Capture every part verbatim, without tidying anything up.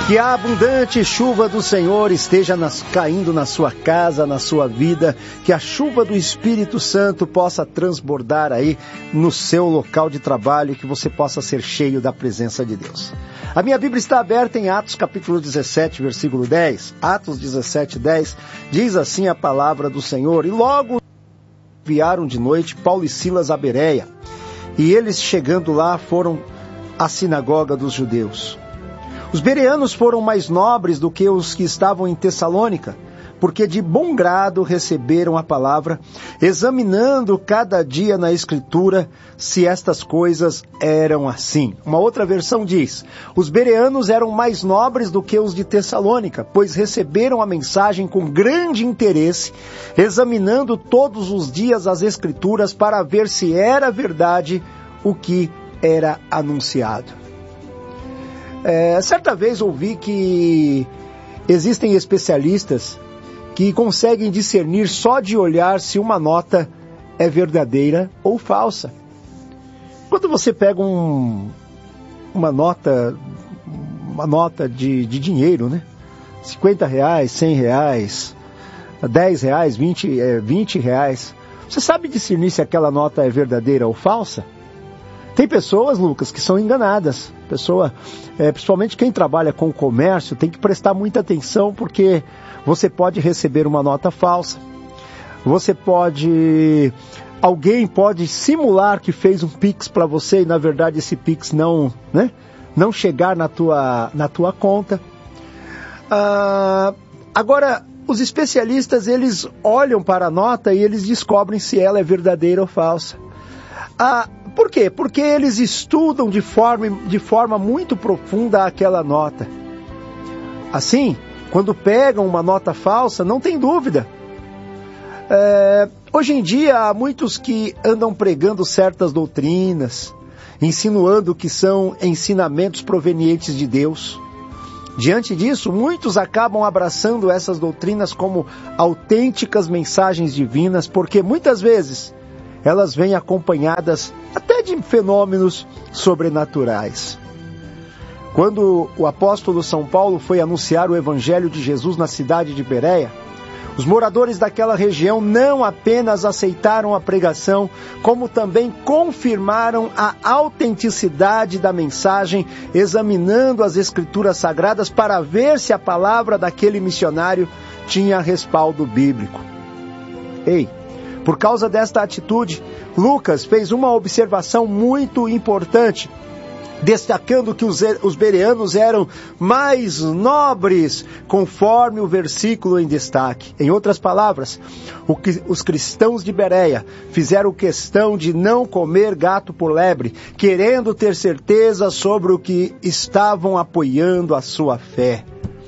Que a abundante chuva do Senhor esteja nas, caindo na sua casa, na sua vida, que a chuva do Espírito Santo possa transbordar aí no seu local de trabalho, que você possa ser cheio da presença de Deus. A minha Bíblia está aberta em Atos capítulo dezessete, versículo dez. Atos dezessete, dez, diz assim a palavra do Senhor: E logo enviaram de noite Paulo e Silas a Bereia, e eles chegando lá foram à sinagoga dos judeus. Os bereanos foram mais nobres do que os que estavam em Tessalônica, porque de bom grado receberam a palavra, examinando cada dia na Escritura se estas coisas eram assim. Uma outra versão diz: os bereanos eram mais nobres do que os de Tessalônica, pois receberam a mensagem com grande interesse, examinando todos os dias as Escrituras para ver se era verdade o que era anunciado. É, certa vez ouvi que existem especialistas que conseguem discernir só de olhar se uma nota é verdadeira ou falsa. Quando você pega um, uma nota, uma nota de, de dinheiro, né? cinquenta reais, cem reais, dez reais, vinte, é, vinte reais, você sabe discernir se aquela nota é verdadeira ou falsa? Tem pessoas, Lucas, que são enganadas. Pessoa, é, principalmente quem trabalha com o comércio, tem que prestar muita atenção, porque você pode receber uma nota falsa. Você pode... Alguém pode simular que fez um Pix para você e, na verdade, esse Pix não, né, não chegar na tua, na tua conta. Ah, agora, os especialistas, eles olham para a nota e eles descobrem se ela é verdadeira ou falsa. Ah, por quê? Porque eles estudam de forma, de forma muito profunda aquela nota. Assim, quando pegam uma nota falsa, não tem dúvida. É, hoje em dia, há muitos que andam pregando certas doutrinas, insinuando que são ensinamentos provenientes de Deus. Diante disso, muitos acabam abraçando essas doutrinas como autênticas mensagens divinas, porque muitas vezes elas vêm acompanhadas até de fenômenos sobrenaturais. Quando o apóstolo São Paulo foi anunciar o evangelho de Jesus na cidade de Bereia, os moradores daquela região não apenas aceitaram a pregação, como também confirmaram a autenticidade da mensagem, examinando as Escrituras Sagradas para ver se a palavra daquele missionário tinha respaldo bíblico. Ei! Por causa desta atitude, Lucas fez uma observação muito importante, destacando que os, os bereanos eram mais nobres, conforme o versículo em destaque. Em outras palavras, o que, os cristãos de Bereia fizeram questão de não comer gato por lebre, querendo ter certeza sobre o que estavam apoiando a sua fé.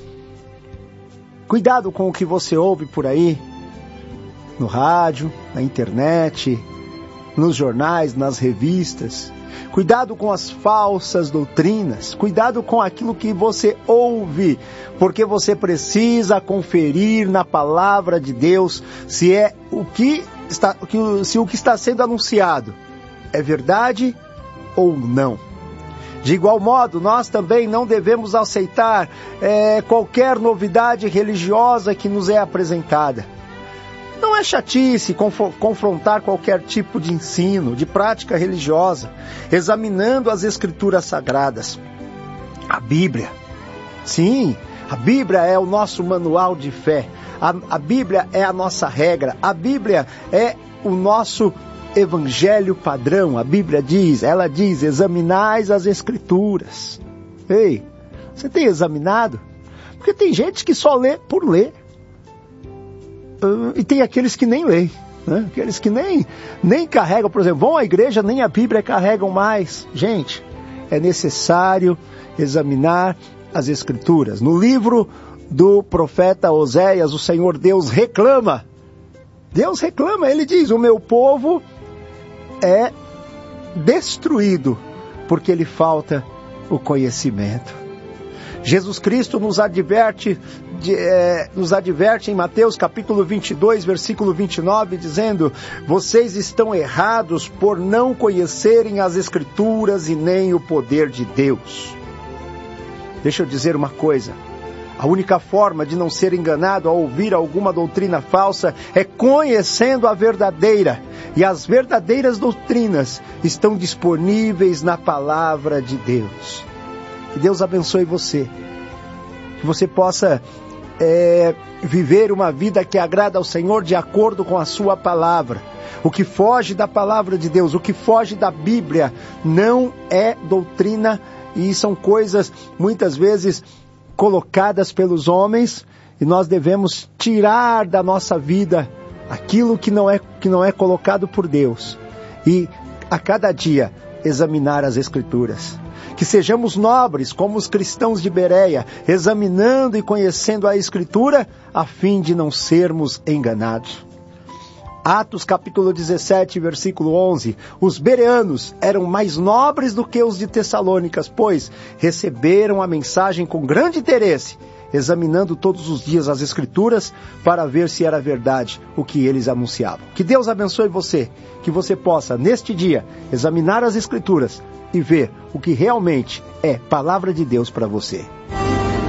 Cuidado com o que você ouve por aí, no rádio, na internet, nos jornais, nas revistas. Cuidado com as falsas doutrinas. Cuidado com aquilo que você ouve, porque você precisa conferir na palavra de Deus se é o que está, se o que está sendo anunciado é verdade ou não. De igual modo, nós também não devemos aceitar é, qualquer novidade religiosa que nos é apresentada. Não é chatice confrontar qualquer tipo de ensino, de prática religiosa, examinando as Escrituras Sagradas. A Bíblia, sim, a Bíblia é o nosso manual de fé, a, a Bíblia é a nossa regra, a Bíblia é o nosso evangelho padrão. A Bíblia diz, ela diz, examinais as Escrituras. Ei, você tem examinado? Porque tem gente que só lê por ler. E tem aqueles que nem leem, né? Aqueles que nem, nem carregam, por exemplo, vão à igreja, nem a Bíblia carregam mais. Gente, é necessário examinar as Escrituras. No livro do profeta Oséias, o Senhor Deus reclama. Deus reclama, ele diz, o meu povo é destruído porque lhe falta o conhecimento. Jesus Cristo nos adverte, de, é, nos adverte em Mateus capítulo vinte e dois, versículo vinte e nove, dizendo: vocês estão errados por não conhecerem as Escrituras e nem o poder de Deus. Deixa eu dizer uma coisa. A única forma de não ser enganado ao ouvir alguma doutrina falsa é conhecendo a verdadeira. E as verdadeiras doutrinas estão disponíveis na palavra de Deus. Que Deus abençoe você. Que você possa é, viver uma vida que agrada ao Senhor de acordo com a sua palavra. O que foge da palavra de Deus, o que foge da Bíblia, não é doutrina e são coisas muitas vezes colocadas pelos homens, e nós devemos tirar da nossa vida aquilo que não é, que não é colocado por Deus, e a cada dia examinar as Escrituras. Que sejamos nobres como os cristãos de Bereia, examinando e conhecendo a Escritura, a fim de não sermos enganados. Atos capítulo dezessete, versículo onze. Os bereanos eram mais nobres do que os de Tessalônicas, pois receberam a mensagem com grande interesse, examinando todos os dias as Escrituras para ver se era verdade o que eles anunciavam. Que Deus abençoe você, que você possa, neste dia, examinar as Escrituras e ver o que realmente é palavra de Deus para você.